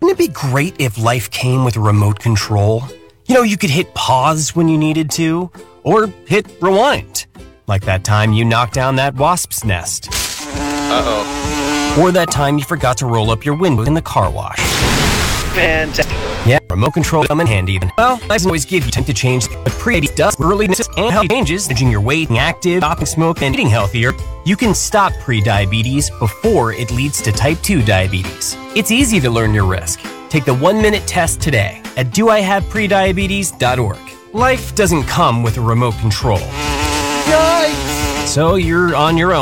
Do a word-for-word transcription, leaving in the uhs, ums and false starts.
Wouldn't it be great if life came with a remote control? You know, you could hit pause when you needed to, or hit rewind. Like that time you knocked down that wasp's nest. Uh-oh. Or that time you forgot to roll up your window in the car wash. Fantastic. Yeah, remote control come in handy even. Well, I can always give you time to change, but pre-diabetes does early and health changes, managing your weight, being active, stopping smoke, and eating healthier. You can stop pre-diabetes before it leads to type two diabetes. It's easy to learn your risk. Take the one-minute test today at do I have prediabetes dot org. Life doesn't come with a remote control. Yikes! So you're on your own.